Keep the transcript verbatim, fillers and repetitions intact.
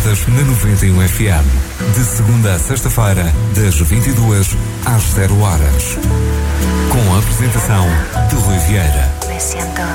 Notas na noventa e um F M. De segunda a sexta-feira, das vinte e duas às zero horas. Com a apresentação de Rui Vieira.